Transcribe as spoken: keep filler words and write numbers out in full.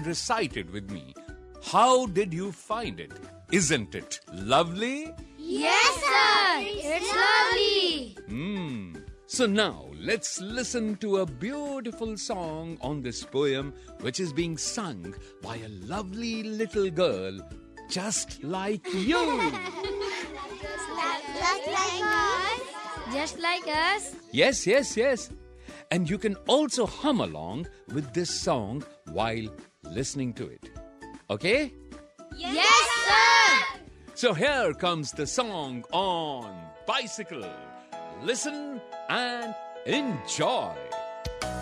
recite it with me. How did you find it? Isn't it lovely? Yes, sir. It's lovely. Hmm. So now, let's listen to a beautiful song on this poem which is being sung by a lovely little girl just like you. Just like us. Just like us. Yes, yes, yes. And you can also hum along with this song while listening to it. Okay? Yes, sir. So here comes the song on Bicycle. Listen and enjoy.